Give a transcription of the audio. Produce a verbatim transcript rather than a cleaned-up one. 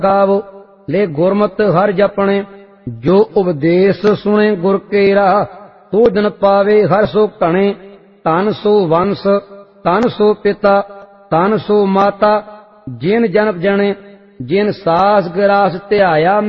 गावो ले गुरमत हर जपने जो उपदेश सुने गुर केरा तो जन पावे हर सो घने तन सो वंश तन सो पिता तन सो माता जिन जन जने जिन सास ग्रास ध्याया